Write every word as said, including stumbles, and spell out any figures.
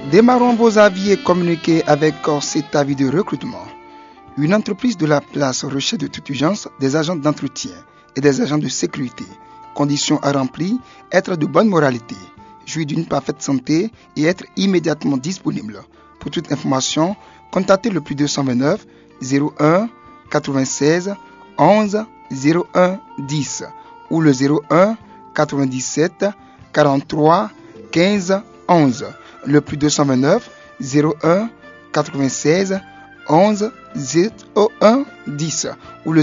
Démarrons vos avis et communiquez avec cet avis de recrutement. Une entreprise de la place recherche de toute urgence des agents d'entretien et des agents de sécurité. Conditions à remplir, être de bonne moralité, jouir d'une parfaite santé et être immédiatement disponible. Pour toute information, contactez le plus deux cent vingt-neuf zéro un quatre-vingt-seize onze zéro un dix ou le zéro un quatre-vingt-dix-sept quarante-trois quinze onze. Le plus deux cent vingt-neuf zéro un quatre-vingt-seize onze zéro un dix ou le